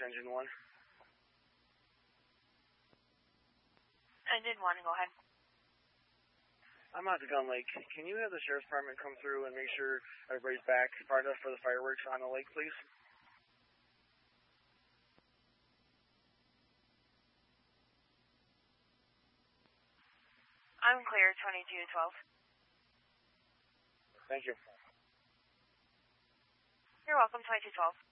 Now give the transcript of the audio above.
engine 1. Engine 1, go ahead. I'm out to Gun Lake. Can you have the Sheriff's Department come through and make sure everybody's back far enough for the fireworks on the lake, please? I'm clear, 2212. Thank you. You're welcome, 2212.